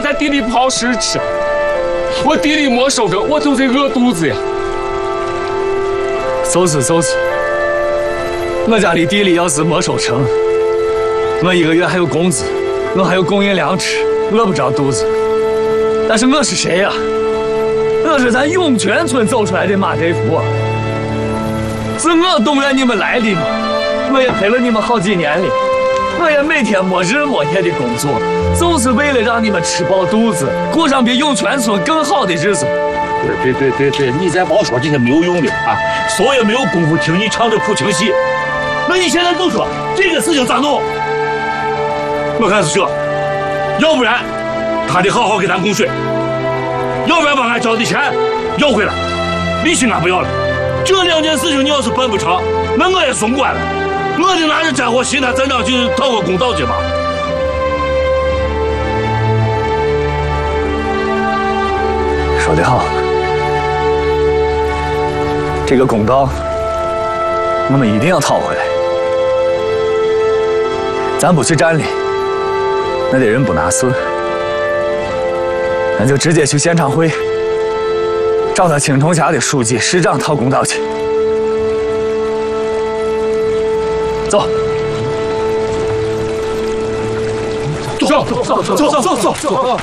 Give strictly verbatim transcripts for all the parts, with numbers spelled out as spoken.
在地里刨食吃，我地里没收成，我就得饿肚子呀。 就是就是，我家里地里要是没收成，我一个月还有工资，我还有供应粮吃，饿不着肚子。但是我是谁呀？我是咱涌泉村走出来的马德福，是我动员你们来的嘛。我也陪了你们好几年了，我也每天没日没夜的工作，就是为了让你们吃饱肚子，过上比涌泉村更好的日子。 对对对对，你再别说这些没有用的啊！所也没有功夫听你唱这苦情戏。那你现在就说这个事情咋弄？我看是这，要不然他得好好给咱供水，要不然把俺交的钱要回来，利息俺不要了。这两件事情你要是办不成，那我也松管了，我得拿着战火西南站长去讨个公道去吧。 说得好，这个公道我们一定要讨回来。咱不去占理，那点人不拿事，咱就直接去县常会，找他青铜峡的书记、市长讨公道去。走， 走走走走走走走走。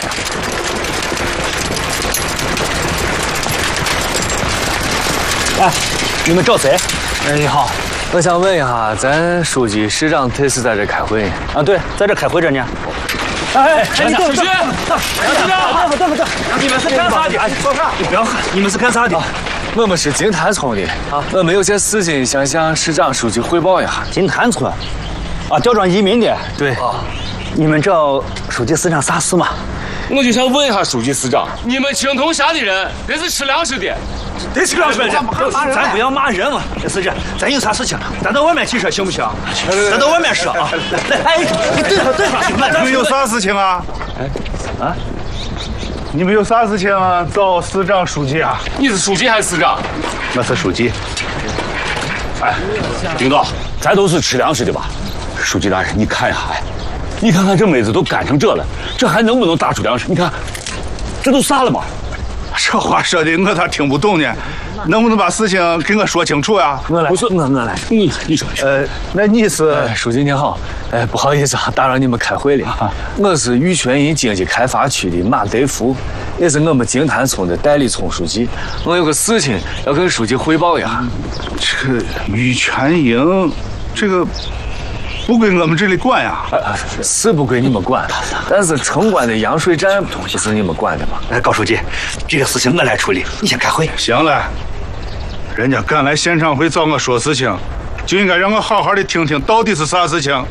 哎，你们找谁？ 哎，你好，我想问一下，咱书记、市长他是在这开会呢？ 啊，对，在这开会着呢。哎哎，你等等，等等等等，你们是干啥的？说啥？你不要喊，你们是干啥的？ 我们是金坛村的啊，我们有些事情想向市长、书记汇报一下。 金坛村，啊，吊庄移民的。 对。 啊，你们找书记、市长啥事嘛？ 我就想问一下书记、市长，你们青铜峡的人这是吃粮食的？ 得吃粮食的，咱不要骂人嘛。是这，咱有啥事情，咱到外面去说行不行？咱到外面说啊。来，哎，你对上对上，行了。 你们有啥事情啊？哎，啊？你们有啥事情啊？找市长、书记啊？ 你是书记还是市长？ 我是书记。 哎，领导，咱都是吃粮食的吧？书记大人，你看一下，哎，你看看这妹子都干成这了，这还能不能打出粮食？你看，这都啥了嘛？ 这话说的我咋听不懂呢？能不能把事情给我说清楚呀？ 我来，不是我我来， 你你说， 呃，那你是、 哎、书记您好，哎，不好意思啊，打扰你们开会了。啊、我是玉泉营经济开发区的马德福，也是我们金坛村的代理村书记。我有个事情要跟书记汇报一下。 这玉泉营，这个不归我们这里管呀。 啊，是不归你们管，但是城关的洋水站不是你们管的吗？ 哎，高书记，这个事情我来处理，你先开会。 行了。人家敢来县常会找我说事情，就应该让我好好的听听到底是啥事情。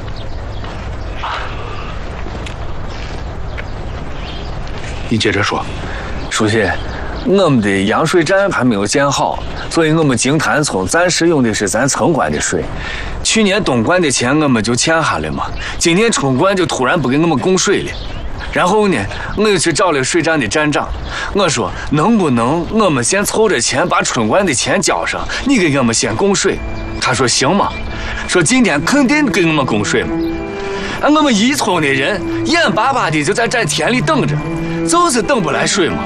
你接着说。 书记，我们的洋水站还没有建好，所以我们金坛村暂时用的是咱城关的水。去年东关的钱我们就欠下了嘛，今年春关就突然不给我们供水了。然后呢，我又去找了水站的站长，我说能不能我们先凑着钱把春关的钱交上，你给我们先供水。他说行嘛，说今天肯定给我们供水嘛。啊，我们一村的人眼巴巴的就在这田里等着，就是等不来水嘛。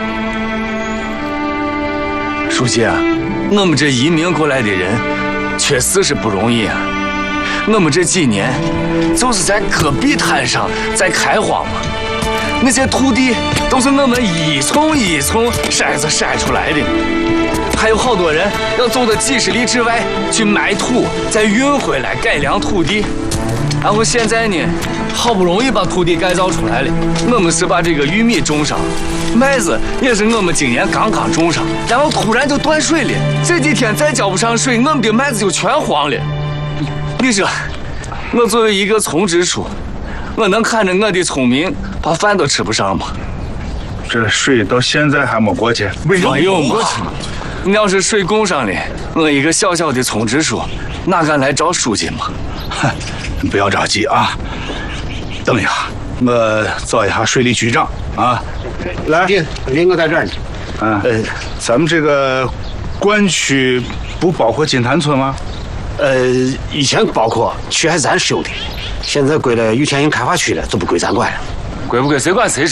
书记啊，我们这移民过来的人确实是不容易啊。我们这几年就是在戈壁滩上在开荒嘛，那些土地都是我们一丛一丛筛子筛出来的，还有好多人要走到几十里之外去埋土，再运回来改良土地。然后现在呢，好不容易把土地改造出来了，我们是把这个玉米种上，麦子也是我们今年刚刚种上，然后突然就断水了，这几天再浇不上水，我们的麦子就全黄了。你说，我作为一个村支书，我能看着我的村民把饭都吃不上吗？ 这水到现在还没过去， 没有过去。你要是水供上了，我一个小小的村支书，哪敢来找书记嘛？ 你不要着急啊，等一下，我找一下水利局长啊。来， 林哥在这儿呢。 嗯，呃，咱们这个关区不包括金坛村吗？ 呃，以前包括，区还是咱收的，现在归了玉泉营开发区了，就不归咱管了。 归不归谁管谁